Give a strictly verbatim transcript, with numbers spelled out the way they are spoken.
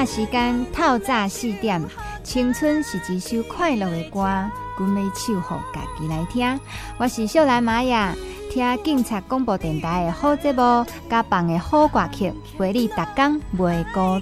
领时间透早四点，青春是一首快乐的歌，阮要唱互家己来听。我是秀兰玛雅，听警察广播电台的好节目，甲放的好歌曲，陪你逐天袂孤